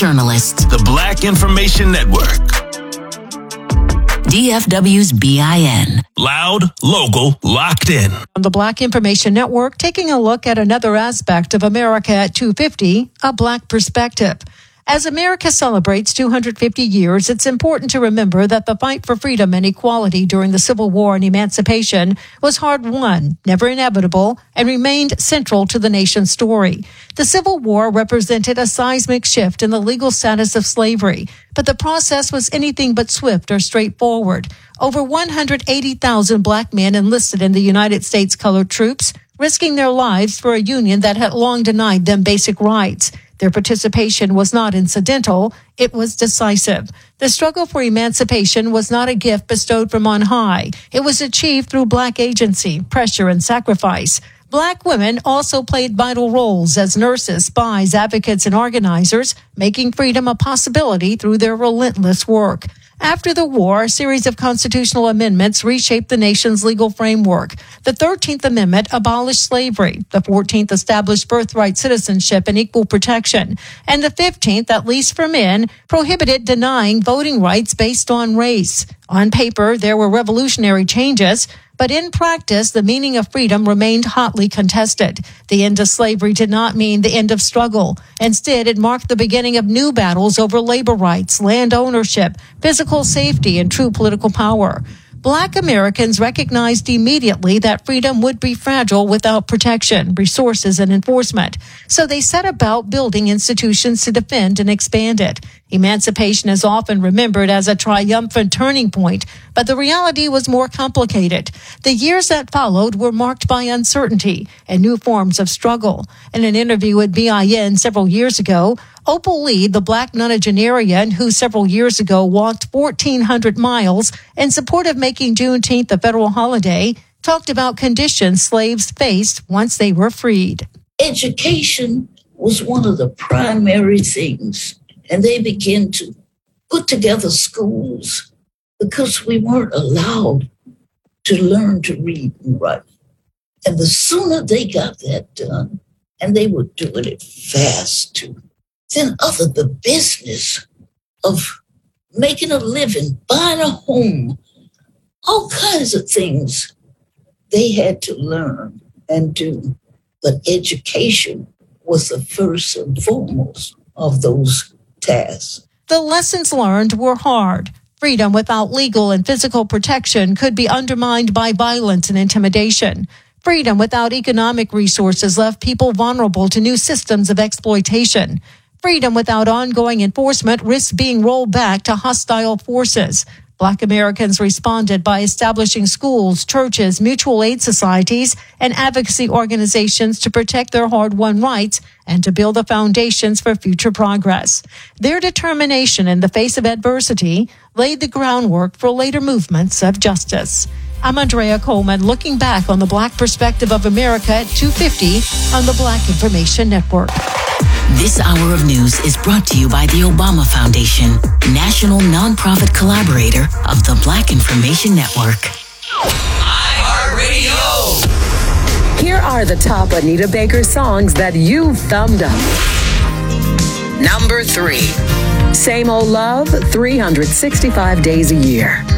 journalists. The Black Information Network. DFW's BIN. Loud, local, locked in. On the Black Information Network, taking a look at another aspect of America at 250, a Black perspective. As America celebrates 250 years, it's important to remember that the fight for freedom and equality during the Civil War and emancipation was hard-won, never inevitable, and remained central to the nation's story. The Civil War represented a seismic shift in the legal status of slavery, but the process was anything but swift or straightforward. Over 180,000 Black men enlisted in the United States colored troops, risking their lives for a union that had long denied them basic rights. Their participation was not incidental, it was decisive. The struggle for emancipation was not a gift bestowed from on high. It was achieved through Black agency, pressure, and sacrifice. Black women also played vital roles as nurses, spies, advocates, and organizers, making freedom a possibility through their relentless work. After the war, a series of constitutional amendments reshaped the nation's legal framework. The 13th Amendment abolished slavery. The 14th established birthright citizenship and equal protection. And the 15th, at least for men, prohibited denying voting rights based on race. On paper, there were revolutionary changes, but in practice, the meaning of freedom remained hotly contested. The end of slavery did not mean the end of struggle. Instead, it marked the beginning of new battles over labor rights, land ownership, physical safety, and true political power. Black Americans recognized immediately that freedom would be fragile without protection, resources, and enforcement. So they set about building institutions to defend and expand it. Emancipation is often remembered as a triumphant turning point, but the reality was more complicated. The years that followed were marked by uncertainty and new forms of struggle. In an interview with BIN several years ago, Opal Lee, the Black nonagenarian who several years ago walked 1,400 miles in support of making Juneteenth a federal holiday, talked about conditions slaves faced once they were freed. Education was one of the primary things, and they began to put together schools because we weren't allowed to learn to read and write. And the sooner they got that done, and they were doing it fast too, then the business of making a living, buying a home, all kinds of things they had to learn and do. But education was the first and foremost of those tasks. The lessons learned were hard. Freedom without legal and physical protection could be undermined by violence and intimidation. Freedom without economic resources left people vulnerable to new systems of exploitation. Freedom without ongoing enforcement risks being rolled back to hostile forces. Black Americans responded by establishing schools, churches, mutual aid societies, and advocacy organizations to protect their hard-won rights and to build the foundations for future progress. Their determination in the face of adversity laid the groundwork for later movements of justice. I'm Andrea Coleman, looking back on the Black perspective of America at 250 on the Black Information Network. This hour of news is brought to you by the Obama Foundation, national nonprofit collaborator of the Black Information Network. iHeartRadio! Here are the top Anita Baker songs that you thumbed up. Number 3. Same Old Love, 365 Days a Year.